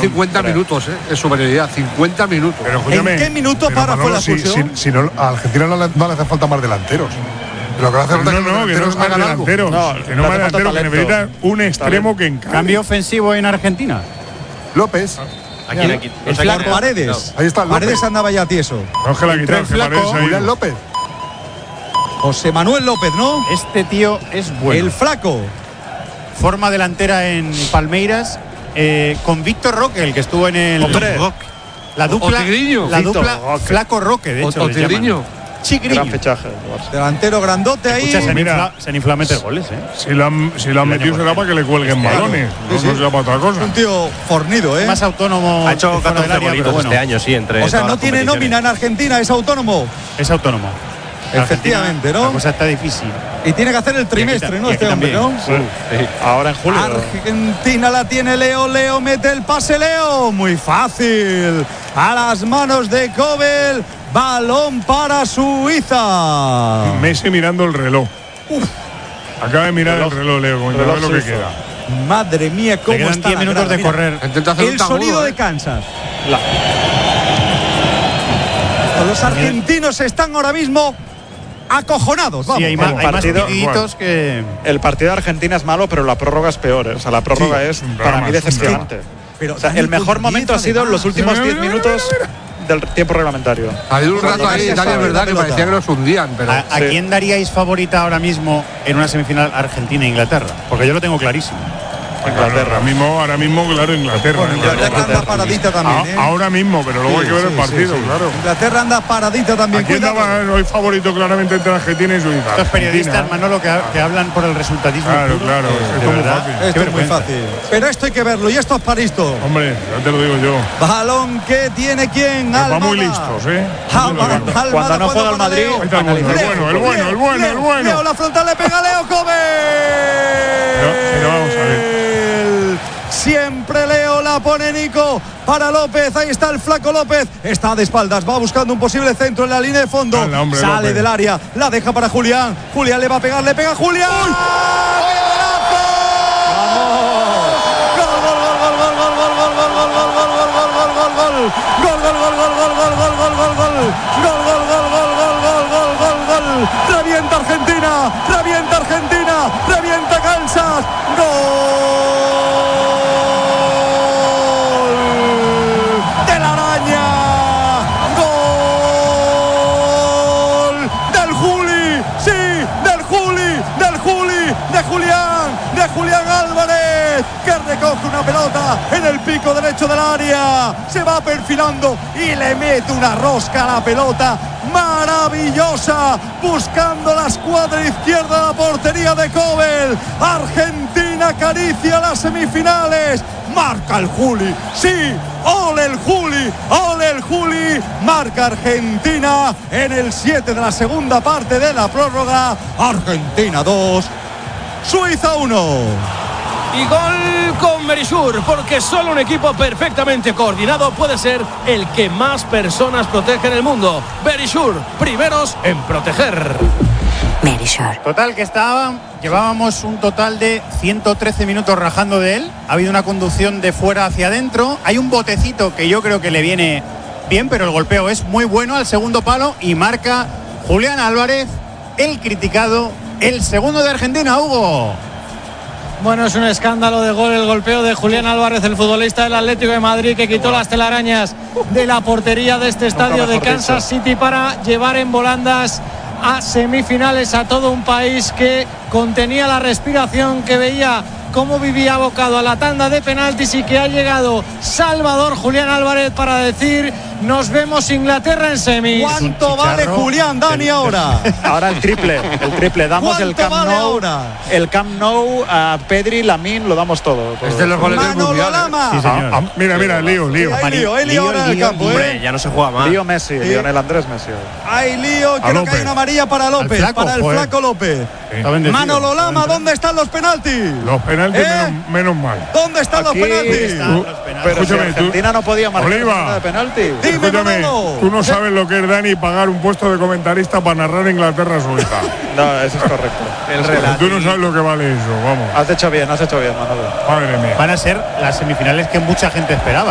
50 minutos, es superioridad, 50 minutos. Pero, escúchame, ¿en qué minuto para fue la expulsión? Si no, a Argentina no le hace falta más delanteros. Lo que hace falta es que los delanteros hagan algo. Que no más delanteros, que necesita un extremo que encaje. Cambio ofensivo en Argentina. López. Aquí. El flaco Paredes. Ahí está López. Paredes andaba ya tieso. No es que la quitar, que Paredes ahí. Julián López. José Manuel López, ¿no? Este tío es bueno. El flaco. Forma delantera en Palmeiras con Víctor Roque, el que estuvo en el. La dupla. Flaco Roque, de hecho. Tigriño. Chigriño. Gran fichaje. Delantero grandote ahí. Escucha, Mira, se han inflado a meter goles, Si lo han metido será para que le cuelguen balones. No será para otra cosa. Un tío fornido, ¿eh? Más autónomo. Ha hecho fuera del 14 área, golitos pero bueno. este año, sí, entre. O sea, todas no las tiene competiciones. nómina en Argentina, es autónomo. Es autónomo. Efectivamente, Argentina, ¿no? La cosa está difícil. Y tiene que hacer el trimestre, ¿no? y aquí Este hombre, también. ¿no? Sí. Ahora en julio. Argentina la tiene Leo. Leo mete el pase, Leo. Muy fácil. A las manos de Kobel. Balón para Suiza. Messi mirando el reloj. Acaba de mirar el reloj, Leo, como sabe lo que queda. Madre mía, cómo Le quedan está 10 la minutos grada. de correr. Intenta hacer El un tabudo, sonido de Kansas. La- Los argentinos están ahora mismo acojonados. Vamos. Sí, hay más partido- partiditos que. El partido de Argentina es malo, pero la prórroga es peor. O sea, la prórroga Sí, es un para drama, mí decepcionante. Pero O sea, Dani, el mejor con momento 10 ha sido en los además. últimos 10 minutos del tiempo reglamentario. Ha habido un rato ahí, Dani, Dani, es verdad que pelota. parecía que los hundían, pero. ¿A quién daríais favorita ahora mismo en una semifinal Argentina-Inglaterra? Porque yo lo tengo clarísimo. Inglaterra. Ahora mismo, claro, Inglaterra. Bueno, Inglaterra anda paradita también, ¿eh? Ahora mismo, pero luego hay que ver el partido, claro. Inglaterra anda paradita también. Aquí Cuidado. andaba hoy favorito claramente entre Argentina y Suiza. Estos periodistas, Argentina. Manolo, que hablan por el resultadismo. Claro, puro. claro, De esto es muy verdad. fácil. Esto es muy vergüenza. fácil. Pero esto hay que verlo y esto es para esto. Hombre, ya te lo digo yo. Balón que tiene quién. Va Almada. muy listos, Almada, Cuando no juega el para Madrid, Leo. Ahí está el bueno, el bueno. Leo, la frontal le pega a Leo Kobel. Pero vamos a ver. Siempre Leo la pone Nico para López. Ahí está el flaco López. Está de espaldas. Va buscando un posible centro en la línea de fondo. Hala, hombre, Sale López. del área. La deja para Julián. Julián le va a pegar. Le pega a Julián. Revienta Argentina, revienta Argentina, revienta Kansas. Gol de la araña. Gol del Juli, sí, del Juli, de Julián Álvarez, que recoge una pelota en el pico derecho del área, se va perfilando y le mete una rosca a la pelota maravillosa, buscando la escuadra izquierda de la portería de Kobel. Argentina acaricia las semifinales, marca el Juli, sí, ole el Juli, marca Argentina en el 7 de la segunda parte de la prórroga. Argentina 2, Suiza 1. Y gol con Berisur, porque solo un equipo perfectamente coordinado puede ser el que más personas protege en el mundo. Berisur, primeros en proteger. Berisur. Total, que llevábamos un total de 113 minutos rajando de él. Ha habido una conducción de fuera hacia adentro. Hay un botecito que yo creo que le viene bien, pero el golpeo es muy bueno al segundo palo y marca Julián Álvarez, el criticado, el segundo de Argentina, Hugo. Bueno, es un escándalo de gol el golpeo de Julián Álvarez, el futbolista del Atlético de Madrid, que quitó las telarañas de la portería de este estadio de Kansas City para llevar en volandas a semifinales a todo un país que contenía la respiración, que veía cómo vivía abocado a la tanda de penaltis y que ha llegado Salvador Julián Álvarez para decir: nos vemos Inglaterra en semis. ¿Cuánto vale Julián, Dani, ahora? Ahora el triple. Damos el Camp vale Nou. ahora? El Camp Nou a Pedri, Lamine, lo damos todo. Es de los goles del Manolo mundial. Lama. Sí, señor. Mira, lío. Hay lío ahora en el campo, Hombre, ¿eh? ya no se juega más. Lío Messi, Lionel Andrés Messi. Hay lío, creo que López. hay una amarilla para López, Al flaco, para el joder. flaco López. Está bendecido. Manolo Lama, ¿dónde están los penaltis? Los penaltis, menos mal. ¿Dónde están los Aquí penaltis? están los penaltis. Pero si Escúchame, Argentina no podía marcar Oliva. de penalti. Dime, Escúchame, Manolo. tú no sabes lo que es, Dani, pagar un puesto de comentarista para narrar Inglaterra-Suiza. No, eso es correcto. Tú no sabes lo que vale eso, vamos. Has hecho bien, Manolo. Madre mía. Van a ser las semifinales que mucha gente esperaba.